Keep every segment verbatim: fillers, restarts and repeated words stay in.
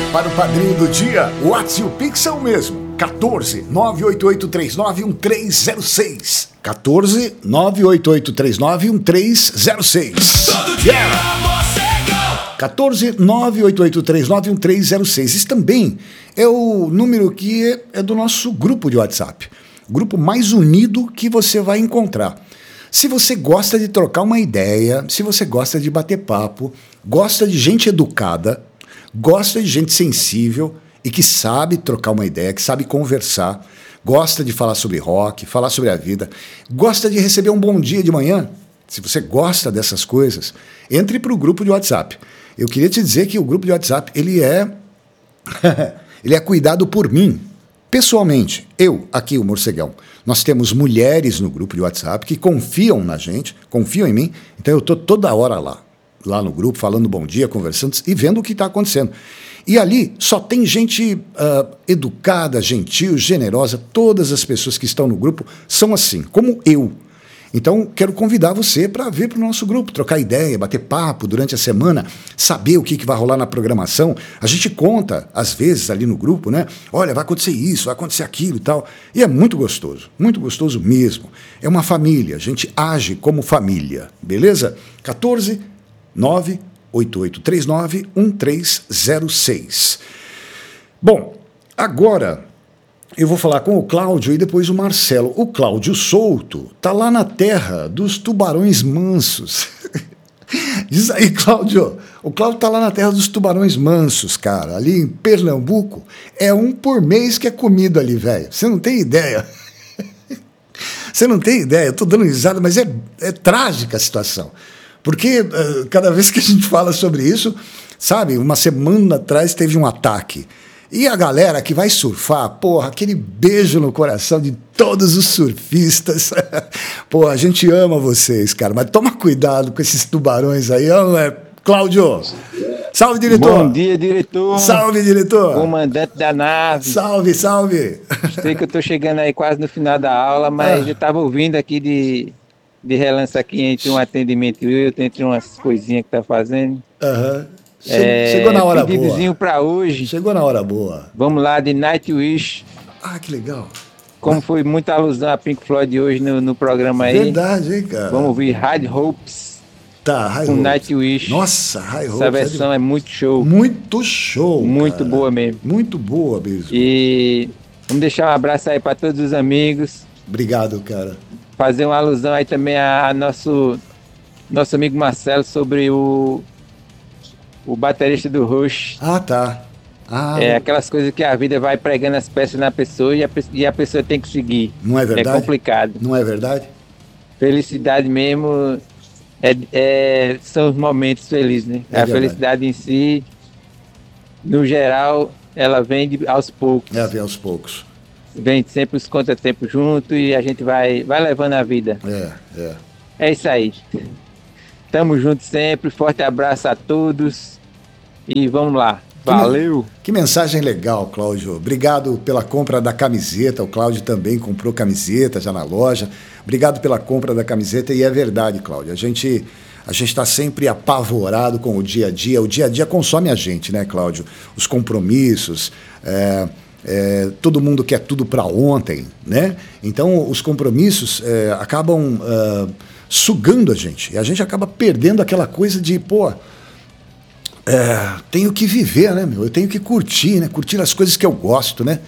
para o padrinho do dia, o WhatsApp e o Pix é o mesmo. quatorze, nove oito oito três nove, um três zero seis. quatorze, nove oito oito três nove, um três zero seis. Todo dia você go! quatorze, nove oito oito três nove, um três zero seis. Isso também é o número que é, é do nosso grupo de WhatsApp. Grupo mais unido que você vai encontrar. Se você gosta de trocar uma ideia, se você gosta de bater papo, gosta de gente educada, gosta de gente sensível e que sabe trocar uma ideia, que sabe conversar, gosta de falar sobre rock, falar sobre a vida, gosta de receber um bom dia de manhã, se você gosta dessas coisas, entre para o grupo de WhatsApp. Eu queria te dizer que o grupo de WhatsApp, ele é, ele é cuidado por mim. Pessoalmente, eu, aqui o Morcegão, nós temos mulheres no grupo de WhatsApp que confiam na gente, confiam em mim, então eu estou toda hora lá, lá no grupo, falando bom dia, conversando e vendo o que está acontecendo. E ali só tem gente uh, educada, gentil, generosa, todas as pessoas que estão no grupo são assim, como eu. Então, quero convidar você para vir para o nosso grupo, trocar ideia, bater papo durante a semana, saber o que, que vai rolar na programação. A gente conta, às vezes, ali no grupo, né? Olha, vai acontecer isso, vai acontecer aquilo e tal. E é muito gostoso, muito gostoso mesmo. É uma família, a gente age como família, beleza? quatorze, nove oito oito três nove, um três zero seis. Bom, agora eu vou falar com o Cláudio e depois o Marcelo. O Cláudio Souto está lá na terra dos tubarões mansos. Diz aí, Cláudio. O Cláudio está lá na terra dos tubarões mansos, cara. Ali em Pernambuco, é um por mês que é comido ali, velho. Você não tem ideia. Você não tem ideia. Eu estou dando risada, mas é, é trágica a situação. Porque uh, cada vez que a gente fala sobre isso, sabe, uma semana atrás teve um ataque. E a galera que vai surfar, porra, aquele beijo no coração de todos os surfistas. Porra, a gente ama vocês, cara, mas toma cuidado com esses tubarões aí, não é? Cláudio, salve, diretor. Bom dia, diretor. Salve, diretor. Comandante da nave. Salve, salve. Sei que eu tô chegando aí quase no final da aula, mas Ah. eu tava ouvindo aqui de, de relance aqui entre um atendimento e outro, entre umas coisinhas que tá fazendo. Aham. Che- É, Chegou na hora pedidozinho boa. pra hoje. Chegou na hora boa. Vamos lá, de Nightwish. Ah, que legal. Como foi muita alusão a Pink Floyd hoje no, no programa aí. Verdade, hein, cara. Vamos ouvir High Hopes Tá, High com Hopes. Nightwish. Nossa, High Hopes. Essa versão é muito show. Muito show. Muito cara. boa mesmo. Muito boa mesmo. E vamos deixar um abraço aí para todos os amigos. Obrigado, cara. Fazer uma alusão aí também a nosso, nosso amigo Marcelo sobre o, o baterista do Rush. Ah, tá. Ah, É aquelas coisas que a vida vai pregando as peças na pessoa e a, pe- e a pessoa tem que seguir. não é verdade? É complicado. Não é verdade? Felicidade mesmo é, é- são os momentos felizes, né? É a verdade. felicidade em si, no geral, ela vem de- aos poucos. É, vem aos poucos. Vem sempre os contratempos junto e a gente vai, vai levando a vida. É, é. É isso aí. Tamo junto sempre. Forte abraço a todos. E vamos lá. Valeu! Que mensagem legal, Cláudio. Obrigado pela compra da camiseta. O Cláudio também comprou camiseta já na loja. Obrigado pela compra da camiseta. E é verdade, Cláudio. A gente a gente está sempre apavorado com o dia a dia. O dia a dia consome a gente, né, Cláudio? Os compromissos. É, é, todo mundo quer tudo para ontem, né? Então, os compromissos é, acabam ah, sugando a gente. E a gente acaba perdendo aquela coisa de, pô, É, tenho que viver, né, meu? Eu tenho que curtir, né? Curtir as coisas que eu gosto, né?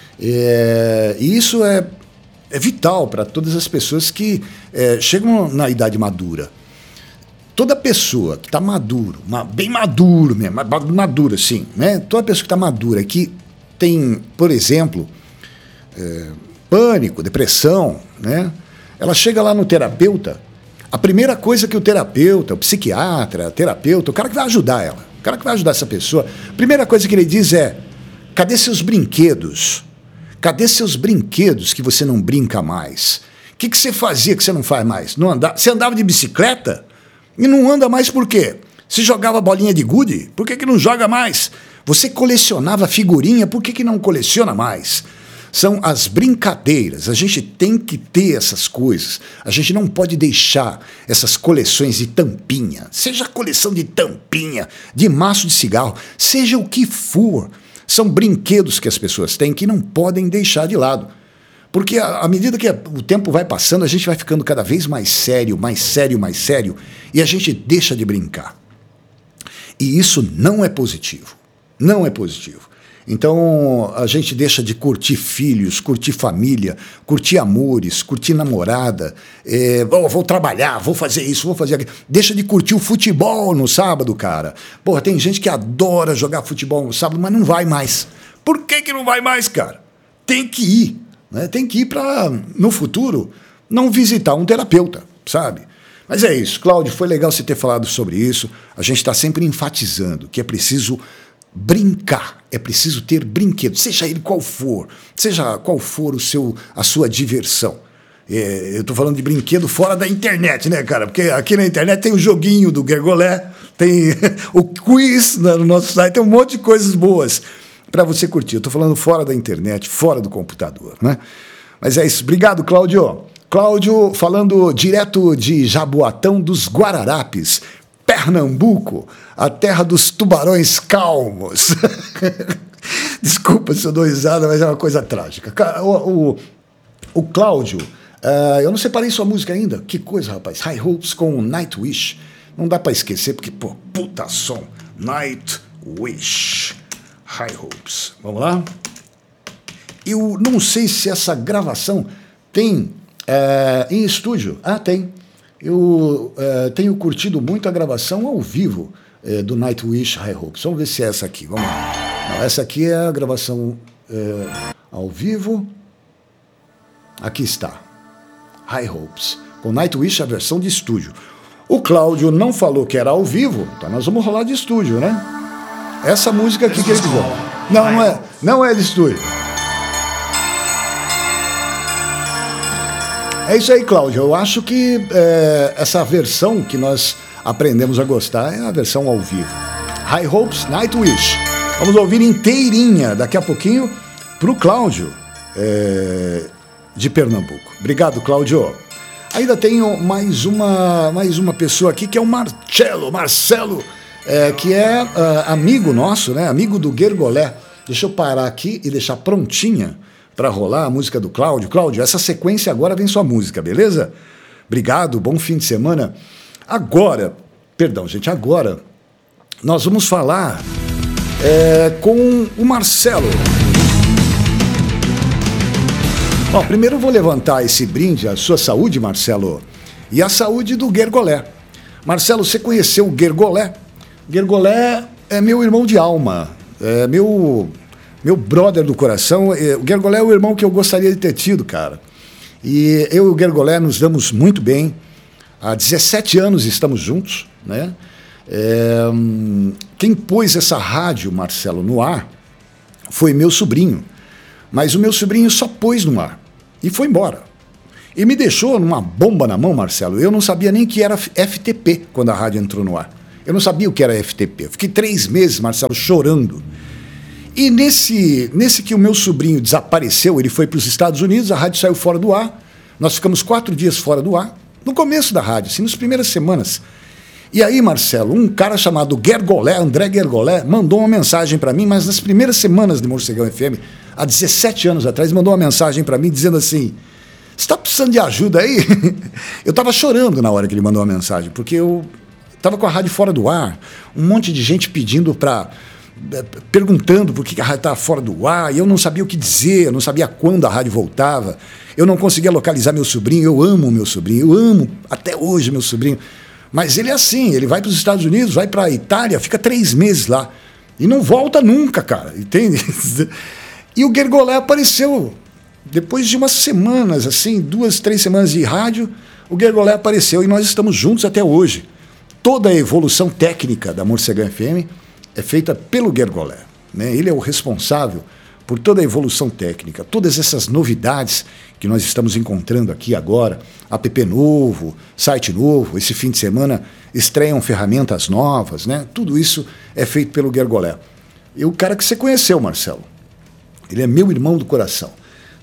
É, e isso é, é vital para todas as pessoas que é, chegam na idade madura. Toda pessoa que está maduro, ma- bem maduro mesmo, ma- madura, sim, né? Toda pessoa que está madura, que tem, por exemplo, é, pânico, depressão, né? Ela chega lá no terapeuta, a primeira coisa que o terapeuta, o psiquiatra, o terapeuta, o cara que vai ajudar ela, o cara que vai ajudar essa pessoa, a primeira coisa que ele diz é: cadê seus brinquedos? Cadê seus brinquedos que você não brinca mais? O que, que você fazia que você não faz mais? Não anda... Você andava de bicicleta e não anda mais por quê? Você jogava bolinha de gude? Por que, que não joga mais? Você colecionava figurinha, por que, que não coleciona mais? são as brincadeiras. A gente tem que ter essas coisas. A gente não pode deixar essas coleções de tampinha, seja coleção de tampinha, de maço de cigarro, seja o que for. São brinquedos que as pessoas têm que não podem deixar de lado. Porque à medida que o tempo vai passando, a gente vai ficando cada vez mais sério, mais sério, mais sério, e a gente deixa de brincar. E isso não é positivo. Não é positivo. Então, a gente deixa de curtir filhos, curtir família, curtir amores, curtir namorada. É, oh, vou trabalhar, vou fazer isso, vou fazer aquilo. Deixa de curtir o futebol no sábado, cara. Porra, tem gente que adora jogar futebol no sábado, mas não vai mais. Por que que não vai mais, cara? Tem que ir. Né? Tem que ir para, no futuro, não visitar um terapeuta, sabe? Mas é isso, Cláudio, foi legal você ter falado sobre isso. A gente está sempre enfatizando que é preciso brincar, é preciso ter brinquedo, seja ele qual for, seja qual for o seu, a sua diversão. É, eu estou falando de brinquedo fora da internet, né, cara? Porque aqui na internet tem o joguinho do Gergolé, tem o quiz no nosso site, tem um monte de coisas boas para você curtir. Eu estou falando fora da internet, fora do computador, né? Mas é isso. Obrigado, Cláudio. Cláudio falando direto de Jaboatão dos Guararapes, Pernambuco, a terra dos tubarões calmos. Desculpa se eu dou risada, mas é uma coisa trágica. O, o, o Cláudio, uh, eu não separei sua música ainda. Que coisa, rapaz. High Hopes com Nightwish. Não dá para esquecer, porque, pô, puta som. Nightwish. High Hopes. Vamos lá? Eu não sei se essa gravação tem uh, em estúdio. Ah, tem. Eu uh, tenho curtido muito a gravação ao vivo uh, do Nightwish High Hopes. Vamos ver se é essa aqui. Vamos lá. Não, essa aqui é a gravação uh, ao vivo. Aqui está. High Hopes. Com Nightwish, a versão de estúdio. O Cláudio não falou que era ao vivo, então nós vamos rolar de estúdio, né? Essa música aqui que ele quiser. Não, não é, não é de estúdio. É isso aí, Cláudio. Eu acho que é, essa versão que nós aprendemos a gostar é a versão ao vivo. High Hopes, Nightwish. Vamos ouvir inteirinha daqui a pouquinho para o Cláudio é, de Pernambuco. Obrigado, Cláudio. Ainda tenho mais uma, mais uma pessoa aqui que é o Marcelo. Marcelo, é, que é uh, amigo nosso, né? Amigo do Gergolé. Deixa eu parar aqui e deixar prontinha para rolar a música do Cláudio. Cláudio, essa sequência agora vem sua música, beleza? Obrigado, bom fim de semana. Agora, perdão, gente, agora nós vamos falar é, com o Marcelo. Bom, primeiro eu vou levantar esse brinde à sua saúde, Marcelo, e à saúde do Gergolé. Marcelo, você conheceu o Gergolé? Gergolé é meu irmão de alma, é meu... Meu brother do coração. O Gergolé é o irmão que eu gostaria de ter tido, cara. E eu e o Gergolé nos damos muito bem. Há dezessete anos estamos juntos, né? É, quem pôs essa rádio, Marcelo, no ar foi meu sobrinho. Mas o meu sobrinho só pôs no ar e foi embora. E me deixou numa bomba na mão, Marcelo. Eu não sabia nem que era F T P quando a rádio entrou no ar. Eu não sabia o que era F T P. Eu fiquei três meses, Marcelo, chorando. E nesse, nesse que o meu sobrinho desapareceu, ele foi para os Estados Unidos, a rádio saiu fora do ar, nós ficamos quatro dias fora do ar, no começo da rádio, assim, nas primeiras semanas. E aí, Marcelo, um cara chamado Gergolé, André Gergolé, mandou uma mensagem para mim, mas nas primeiras semanas de Morcegão F M, há dezessete anos atrás, mandou uma mensagem para mim dizendo assim, você está precisando de ajuda aí? Eu estava chorando na hora que ele mandou a mensagem, porque eu estava com a rádio fora do ar, um monte de gente pedindo para... perguntando por que a rádio estava fora do ar, e eu não sabia o que dizer, eu não sabia quando a rádio voltava, eu não conseguia localizar meu sobrinho. Eu amo meu sobrinho, eu amo até hoje meu sobrinho, mas ele é assim, ele vai para os Estados Unidos, vai para a Itália, fica três meses lá, e não volta nunca, cara, entende? E o Gergolé apareceu, depois de umas semanas, assim, duas, três semanas de rádio, o Gergolé apareceu, e nós estamos juntos até hoje. Toda a evolução técnica da Morcegão F M é feita pelo Gergolé, né? Ele é o responsável por toda a evolução técnica, todas essas novidades que nós estamos encontrando aqui agora, app novo, site novo, esse fim de semana estreiam ferramentas novas, né? Tudo isso é feito pelo Gergolé. E o cara que você conheceu, Marcelo, ele é meu irmão do coração.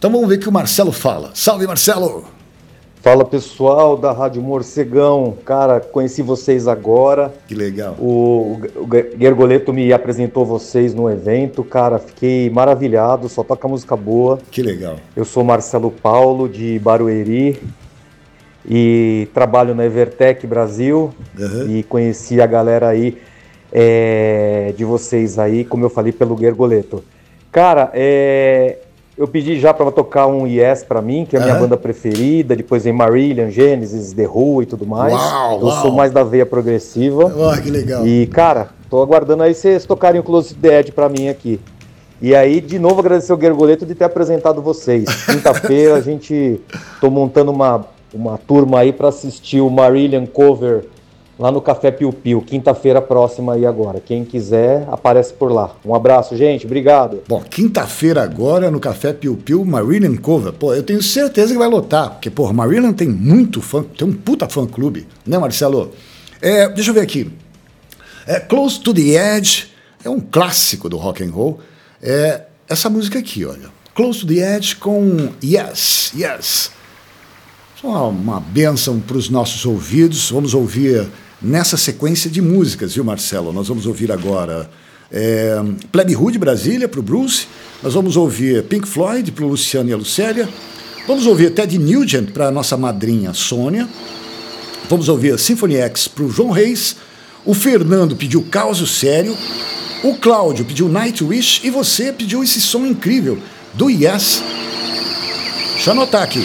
Então vamos ver o que o Marcelo fala. Salve, Marcelo! Fala, pessoal da Rádio Morcegão. Cara, conheci vocês agora. Que legal. O, o Gergoleto me apresentou vocês no evento. Cara, fiquei maravilhado, só toca música boa. Que legal. Eu sou Marcelo Paulo, de Barueri, e trabalho na Evertec Brasil. Uhum. E conheci a galera aí é, de vocês aí, como eu falei, pelo Gergoleto. Cara, é... eu pedi já para tocar um Yes para mim, que é a minha uhum. banda preferida. Depois vem Marillion, Genesis, The Who e tudo mais. Uau, eu uau. sou mais da veia progressiva. Uau, que legal. E, cara, tô aguardando aí vocês tocarem o Close the Edge para mim aqui. E aí, de novo, agradecer ao Gergoleto de ter apresentado vocês. Quinta-feira a gente... tô montando uma, uma turma aí para assistir o Marillion cover lá no Café Piu Piu, quinta-feira próxima aí agora. Quem quiser, aparece por lá. Um abraço, gente. Obrigado. Bom, quinta-feira agora no Café Piu Piu, Marillion cover. Pô, eu tenho certeza que vai lotar, porque, pô, Marillion tem muito fã, tem um puta fã-clube, né, Marcelo? É, deixa eu ver aqui. É, Close to the Edge é um clássico do rock and roll. É essa música aqui, olha. Close to the Edge com Yes, Yes. Uma, uma bênção para os nossos ouvidos. Vamos ouvir nessa sequência de músicas, viu, Marcelo? Nós vamos ouvir agora é, Plebe Rude Brasília, para o Bruce. Nós vamos ouvir Pink Floyd, para o Luciano e a Lucélia. Vamos ouvir Ted Nugent, para a nossa madrinha Sônia. Vamos ouvir Symphony X, para o João Reis. O Fernando pediu Caos Sério. O Cláudio pediu Nightwish. E você pediu esse som incrível do Yes. Deixa eu anotar aqui.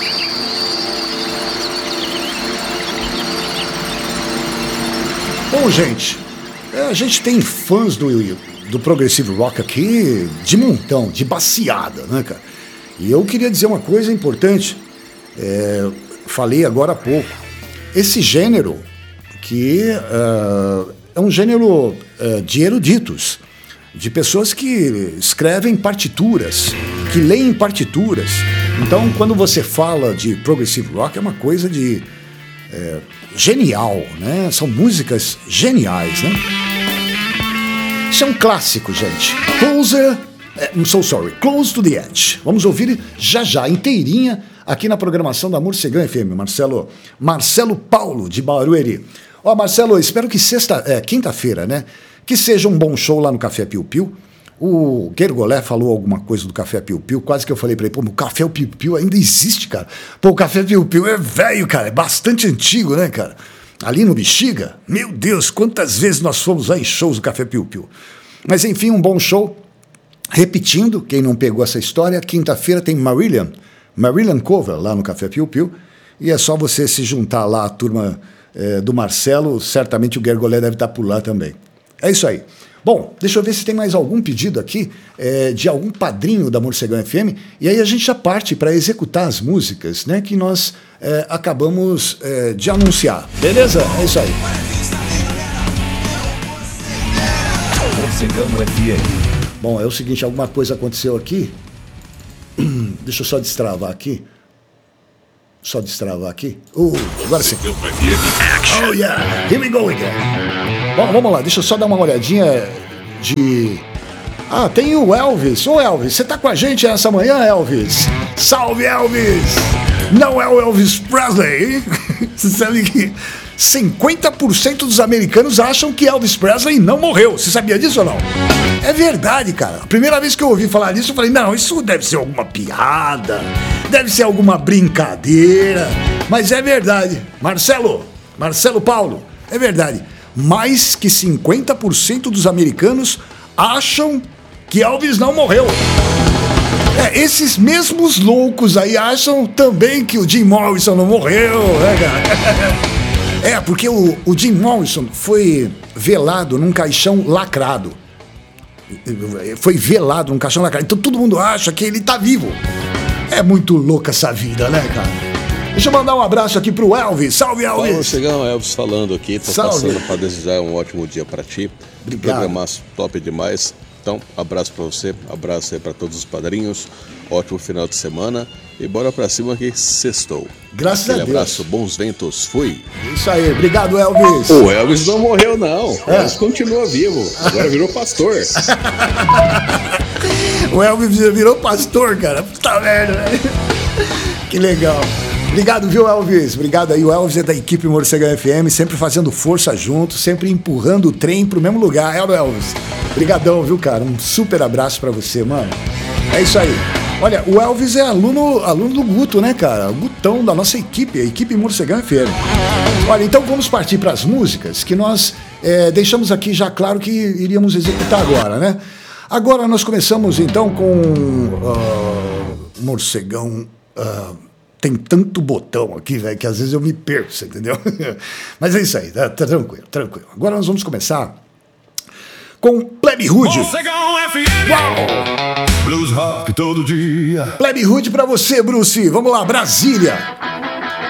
Bom, gente, a gente tem fãs do, do Progressive Rock aqui de montão, de baciada, né, cara? E eu queria dizer uma coisa importante, é, falei agora há pouco. Esse gênero, que uh, é um gênero uh, de eruditos, de pessoas que escrevem partituras, que leem partituras. Então, quando você fala de Progressive Rock, é uma coisa de... É, genial, né? São músicas geniais, né? Isso é um clássico, gente. Closer, I'm so sorry, Close to the Edge. Vamos ouvir já já, inteirinha, aqui na programação da Morcegão F M, Marcelo. Marcelo Paulo, de Barueri. Ó, Marcelo, espero que sexta, é, quinta-feira, né? Que seja um bom show lá no Café Piu Piu. O Gergolé falou alguma coisa do Café Piu Piu, quase que eu falei pra ele, pô, o Café Piu Piu ainda existe, cara. Pô, o Café Piu Piu é velho, cara, é bastante antigo, né, cara? Ali no Bexiga, meu Deus, quantas vezes nós fomos lá em shows do Café Piu Piu. Mas enfim, um bom show. Repetindo, quem não pegou essa história, quinta-feira tem Marillion, Marillion cover lá no Café Piu Piu, e é só você se juntar lá à turma é, do Marcelo, certamente o Gergolé deve estar por lá também. É isso aí. Bom, deixa eu ver se tem mais algum pedido aqui é, de algum padrinho da Morcegão F M, e aí a gente já parte para executar as músicas, né, que nós é, acabamos é, de anunciar. Beleza? É isso aí. Morcegão F M. Bom, é o seguinte, alguma coisa aconteceu aqui. Deixa eu só destravar aqui. Só destravar aqui. Uh, agora sim. Oh yeah, here we go again. Bom, vamos lá, deixa eu só dar uma olhadinha de... Ah, tem o Elvis. Ô Elvis, você tá com a gente essa manhã, Elvis? Salve, Elvis! Não é o Elvis Presley, hein? Você sabe que cinquenta por cento dos americanos acham que Elvis Presley não morreu. Você sabia disso ou não? É verdade, cara. A primeira vez que eu ouvi falar disso, eu falei, não, isso deve ser alguma piada, deve ser alguma brincadeira. Mas é verdade. Marcelo, Marcelo Paulo, é verdade. Mais que cinquenta por cento dos americanos acham que Elvis não morreu. É, esses mesmos loucos aí acham também que o Jim Morrison não morreu, né, cara? É, porque o, o Jim Morrison foi velado num caixão lacrado. Foi velado num caixão lacrado. Então todo mundo acha que ele tá vivo. É muito louca essa vida, né, cara? Deixa eu mandar um abraço aqui pro Elvis. Salve, Elvis! Fala, Chegão, Elvis falando aqui. Tô Salve. Passando para desejar um ótimo dia para ti. Obrigado. Programaço top demais. Então, abraço para você, abraço aí para todos os padrinhos. Ótimo final de semana. E bora pra cima que sextou. Graças Aquele a Deus. abraço, bons ventos, fui. Isso aí, obrigado, Elvis. O Elvis não morreu, não. O É. Elvis continua vivo. Agora virou pastor. O Elvis virou pastor, cara. Puta merda, velho. Que legal. Obrigado, viu, Elvis? Obrigado aí. O Elvis é da equipe Morcegão F M, sempre fazendo força junto, sempre empurrando o trem pro mesmo lugar. É o Elvis. Obrigadão, viu, cara? Um super abraço pra você, mano. É isso aí. Olha, o Elvis é aluno, aluno do Guto, né, cara? O Gutão da nossa equipe, a equipe Morcegão F M. Olha, então vamos partir para as músicas que nós é, deixamos aqui já claro que iríamos executar agora, né? Agora nós começamos então com uh, Morcegão. Uh, tem tanto botão aqui, velho, que às vezes eu me perco, você entendeu? Mas é isso aí, tá, tá tranquilo, tranquilo. Agora nós vamos começar com Plebe Hood. Morcegão F M. Uau! Blues rock todo dia. Plebe Hood pra você, Bruce. Vamos lá, Brasília.